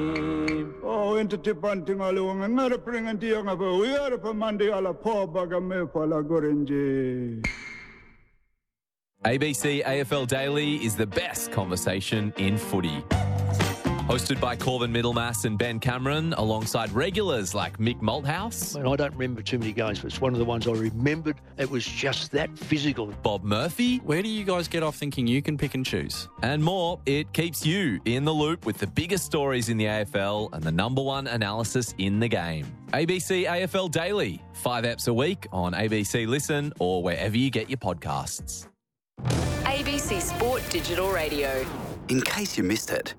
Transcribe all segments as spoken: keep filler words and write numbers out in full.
Oh, into tipanting along and not a pring and young of a we are a Monday a la poor bag of me for la gorinji. A B C A F L Daily is the best conversation in footy. Hosted by Corvin Middlemass and Ben Cameron, alongside regulars like Mick Malthouse. I don't remember too many games, but it's one of the ones I remembered. It was just that physical. Bob Murphy. Where do you guys get off thinking you can pick and choose? And more. It keeps you in the loop with the biggest stories in the A F L and the number one analysis in the game. A B C A F L Daily. Five eps a week on A B C Listen or wherever you get your podcasts. A B C Sport Digital Radio. In case you missed it.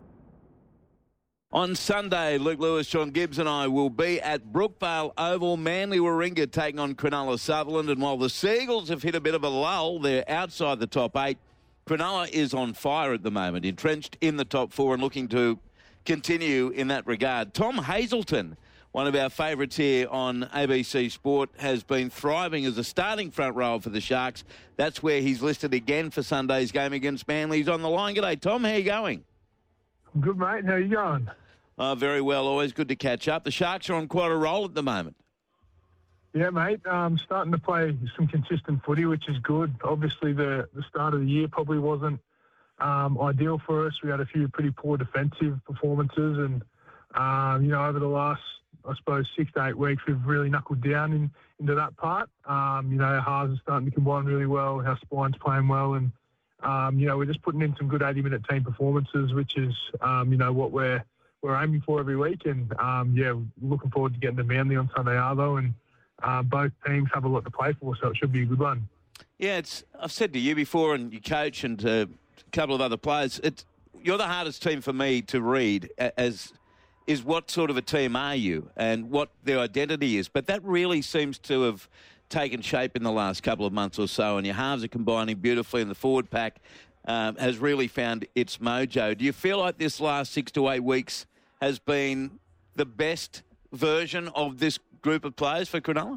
On Sunday, Luke Lewis, John Gibbs and I will be at Brookvale Oval. Manly Warringah taking on Cronulla Sutherland. And while the Seagulls have hit a bit of a lull, they're outside the top eight. Cronulla is on fire at the moment, entrenched in the top four and looking to continue in that regard. Tom Hazelton, one of our favourites here on A B C Sport, has been thriving as a starting front rower for the Sharks. That's where he's listed again for Sunday's game against Manly. He's on the line. G'day, Tom. How are you going? Good, mate. How are you going? Uh, very well. Always good to catch up. The Sharks are on quite a roll at the moment. Yeah, mate. Um, starting to play some consistent footy, which is good. Obviously, the, the start of the year probably wasn't um, ideal for us. We had a few pretty poor defensive performances. And, um, you know, over the last, I suppose, six to eight weeks, we've really knuckled down in, into that part. Um, you know, our halves are starting to combine really well. Our spine's playing well. And, um, you know, we're just putting in some good eighty-minute team performances, which is, um, you know, what we're we're aiming for every week. And, um, yeah, looking forward to getting to Manly on Sunday, Arvo. And uh, both teams have a lot to play for, so it should be a good one. Yeah, it's. I've said to you before, and you coach and uh, a couple of other players, it's, you're the hardest team for me to read as is what sort of a team are you and what their identity is. But that really seems to have taken shape in the last couple of months or so, and your halves are combining beautifully, and the forward pack um, has really found its mojo. Do you feel like this last six to eight weeks has been the best version of this group of players for Cronulla?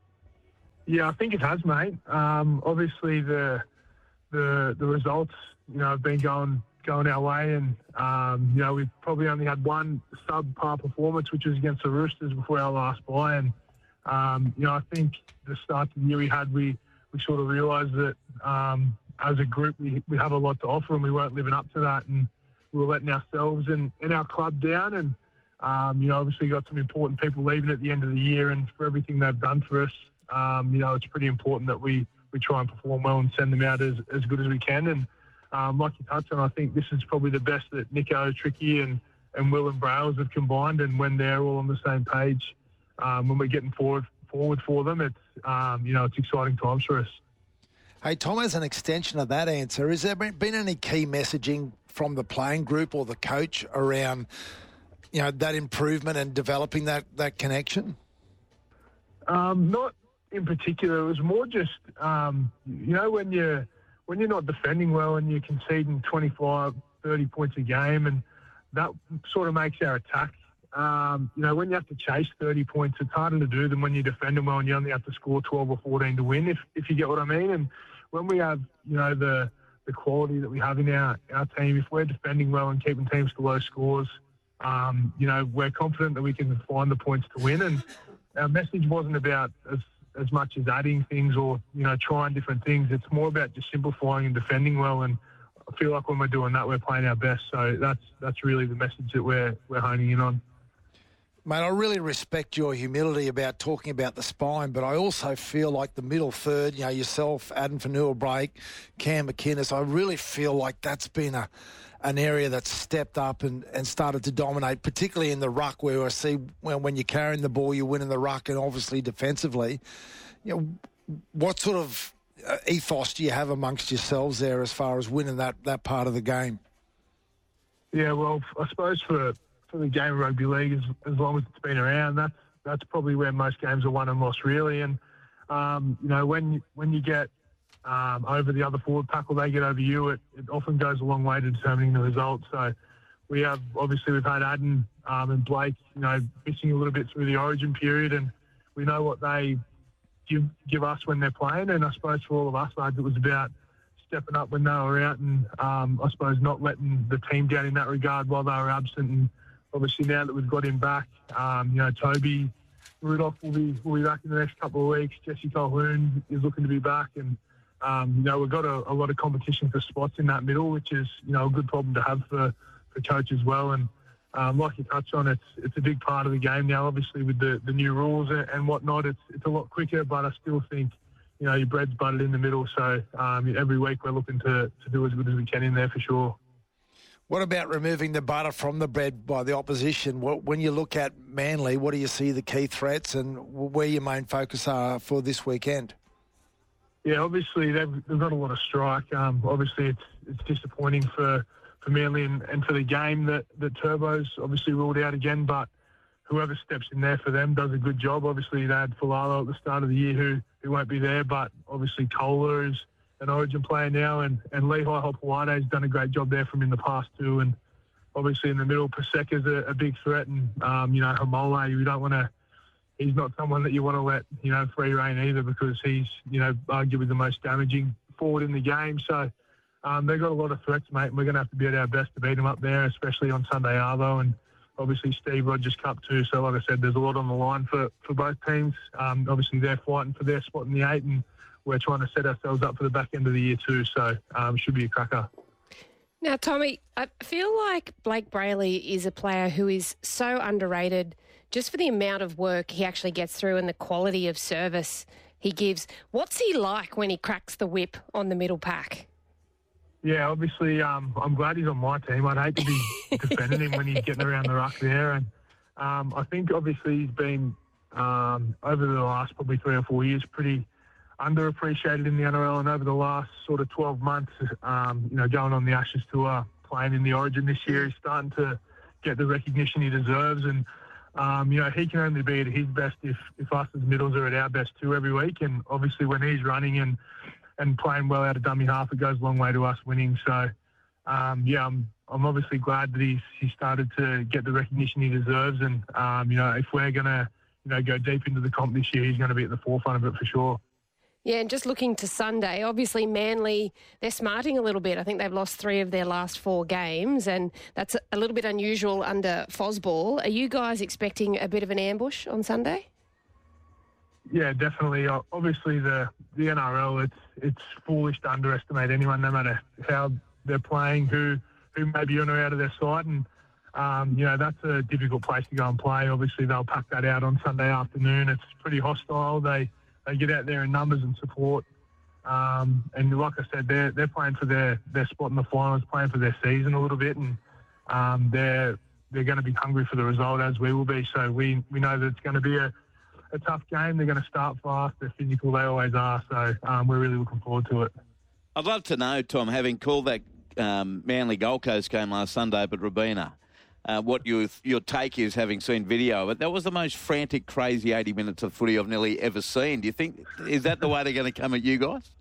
Yeah, I think it has, mate. Um, obviously, the the the results, you know, have been going going our way, and um, you know, we've probably only had one subpar performance, which was against the Roosters before our last bye. And um, you know, I think the start of the year we had, we we sort of realised that um, as a group we we have a lot to offer, and we weren't living up to that, and we were letting ourselves and, and our club down. And um, you know, obviously got some important people leaving at the end of the year, and for everything they've done for us, um, you know, it's pretty important that we, we try and perform well and send them out as, as good as we can. And um, like you touched on, I think this is probably the best that Nico, Tricky and, and Will and Brails have combined. And when they're all on the same page, um, when we're getting forward forward for them, it's um, you know, it's exciting times for us. Hey, Tom, as an extension of that answer, has there been any key messaging from the playing group or the coach around, you know, that improvement and developing that, that connection? Um, not in particular. It was more just, um, you know, when you're, when you're not defending well and you're conceding twenty-five, thirty points a game, and that sort of makes our attack, um, you know, when you have to chase thirty points, it's harder to do than when you're defending well and you only have to score twelve or fourteen to win, if, if you get what I mean. And when we have, you know, the, the quality that we have in our, our team, if we're defending well and keeping teams to low scores, um, you know, we're confident that we can find the points to win. And our message wasn't about as, as much as adding things or, you know, trying different things. It's more about just simplifying and defending well. And I feel like when we're doing that, we're playing our best. So that's that's really the message that we're we're honing in on. Mate, I really respect your humility about talking about the spine, but I also feel like the middle third, you know, yourself, Adam Fanua-Blake, Cam McInnes, I really feel like that's been a an area that's stepped up and, and started to dominate, particularly in the ruck, where I see when, when you're carrying the ball, you're winning the ruck, and obviously defensively. You know, what sort of uh, ethos do you have amongst yourselves there as far as winning that, that part of the game? Yeah, well, I suppose for for the game of rugby league, as, as long as it's been around, that's that's probably where most games are won and lost, really. And um, you know, when when you get um, over the other forward tackle, they get over you. It, it often goes a long way to determining the result. So we have obviously we've had Adam um, and Blake, you know, missing a little bit through the Origin period, and we know what they give give us when they're playing. And I suppose for all of us, lads, it was about stepping up when they were out, and um, I suppose not letting the team down in that regard while they were absent, and obviously now that we've got him back, um, you know, Toby Rudolph will be will be back in the next couple of weeks. Jesse Colquhoun is looking to be back, and um, you know, we've got a, a lot of competition for spots in that middle, which is, you know, a good problem to have for, for coach as well. And um, like you touched on, it's it's a big part of the game now. Obviously, with the, the new rules and whatnot, it's it's a lot quicker. But I still think, you know, your bread's buttered in the middle. So um, every week we're looking to to do as good as we can in there for sure. What about removing the butter from the bread by the opposition? What, when you look at Manly, what do you see the key threats and where your main focus are for this weekend? Yeah, obviously they've, they've got a lot of strike. Um, obviously it's it's disappointing for, for Manly and, and for the game that, that Turbo's obviously ruled out again, but whoever steps in there for them does a good job. Obviously they had Falalo at the start of the year who, who won't be there, but obviously Kohler is an Origin player now, and, and Lehigh Hopewade has done a great job there from in the past too. And obviously in the middle, Paseka's a, a big threat, and um, you know, Hamole, you don't want to. He's not someone that you want to let, you know, free rein either, because he's, you know, arguably the most damaging forward in the game. So um, they've got a lot of threats, mate, and we're going to have to be at our best to beat them up there, especially on Sunday Arvo, and obviously Steve Rogers Cup too. So like I said, there's a lot on the line for, for both teams. Um, obviously they're fighting for their spot in the eight, and we're trying to set ourselves up for the back end of the year too, so um, should be a cracker. Now, Tommy, I feel like Blake Brayley is a player who is so underrated just for the amount of work he actually gets through and the quality of service he gives. What's he like when he cracks the whip on the middle pack? Yeah, obviously, um, I'm glad he's on my team. I'd hate to be defending him when he's getting around the ruck there. And um, I think, obviously, he's been, um, over the last probably three or four years, pretty underappreciated in the N R L, and over the last sort of twelve months, um, you know, going on the Ashes tour, playing in the Origin this year, he's starting to get the recognition he deserves. And, um, you know, he can only be at his best if, if us as middles are at our best too every week. And obviously when he's running and, and playing well out of dummy half, it goes a long way to us winning. So, um, yeah, I'm, I'm obviously glad that he's, he started to get the recognition he deserves. And, um, you know, if we're going to, you know, go deep into the comp this year, he's going to be at the forefront of it for sure. Yeah, and just looking to Sunday, obviously Manly, they're smarting a little bit. I think they've lost three of their last four games, and that's a little bit unusual under Fosball. Are you guys expecting a bit of an ambush on Sunday? Yeah, definitely. Obviously, the, the N R L, it's it's foolish to underestimate anyone, no matter how they're playing, who who may be on or out of their side. And, um, you know, that's a difficult place to go and play. Obviously, they'll pack that out on Sunday afternoon. It's pretty hostile. They... They get out there in numbers and support. Um, and like I said, they're, they're playing for their, their spot in the finals, playing for their season a little bit. And um, they're they're going to be hungry for the result, as we will be. So we, we know that it's going to be a, a tough game. They're going to start fast. They're physical. They always are. So um, we're really looking forward to it. I'd love to know, Tom, having called that um, Manly Gold Coast game last Sunday up at Robina, Uh, what your your take is, having seen video of it. That was the most frantic, crazy eighty minutes of footy I've nearly ever seen. Do you think, is that the way they're going to come at you guys?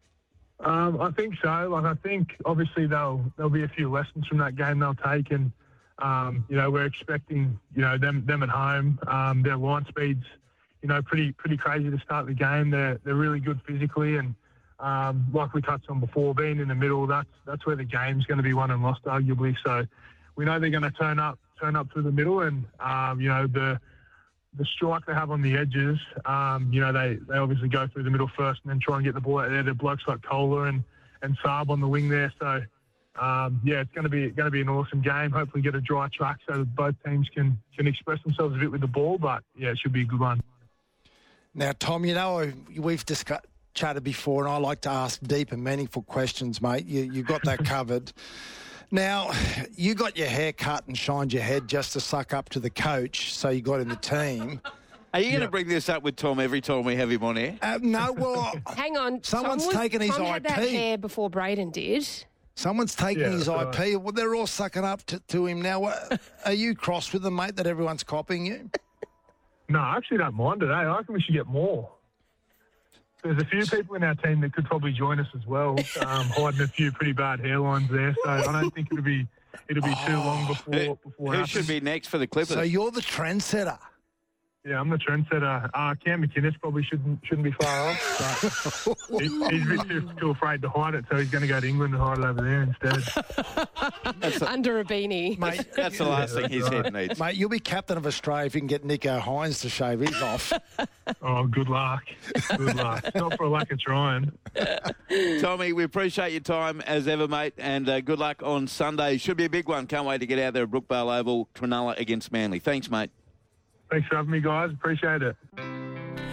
Um, I think so. Like, I think obviously they'll there'll be a few lessons from that game they'll take, and um, you know, we're expecting, you know, them them at home. Um, their line speed's, you know, pretty pretty crazy to start the game. They're they're really good physically, and um, like we touched on before, being in the middle, that's that's where the game's going to be won and lost, arguably. So we know they're going to turn up, turn up through the middle, and um, you know, the the strike they have on the edges. Um, you know, they, they obviously go through the middle first, and then try and get the ball out there to blokes like Kohler and and Saab on the wing there. So um, yeah, it's going to be going to be an awesome game. Hopefully, get a dry track so that both teams can can express themselves a bit with the ball. But yeah, it should be a good one. Now, Tom, you know we've discussed. Chatted before, and I like to ask deep and meaningful questions, mate. You you got that covered. Now, you got your hair cut and shined your head just to suck up to the coach, so you got in the team. Are you going to bring this up with Tom every time we have him on air? Uh, no, well... Hang on. Someone's Tom was, taken his Tom I P. had that hair before Braden did. Someone's taken Yeah, his I P. right. Well, they're all sucking up to, to him now. Uh, Are you cross with them, mate, that everyone's copying you? No, I actually don't mind it. Eh? I reckon we should get more. There's a few people in our team that could probably join us as well, um, hiding a few pretty bad hairlines there. So I don't think it'll be it'll be too long before Who, before. who it should happens. be next for the Clippers? So you're the trendsetter. Yeah, I'm the trendsetter. Uh, Cam McInnes probably shouldn't shouldn't be far off. But he, he's a bit too, too afraid to hide it, so he's going to go to England and hide it over there instead. Under a beanie. Mate, That's the last Yeah, thing his that's head right. needs. mate, you'll be captain of Australia if you can get Nico Hines to shave his off. Oh, good luck. Good luck. Not for a lack of trying. Tommy, we appreciate your time as ever, mate, and uh, good luck on Sunday. Should be a big one. Can't wait to get out there at Brookvale Oval, Cronulla against Manly. Thanks, mate. Thanks for having me, guys. Appreciate it.